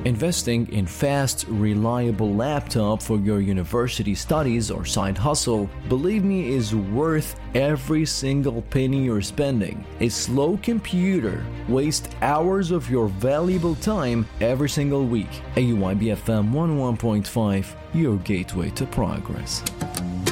Investing in fast, reliable laptop for your university studies or side hustle, believe me, is worth every single penny you're spending. A slow computer wastes hours of your valuable time every single week. AUIB FM 101.5, your gateway to progress.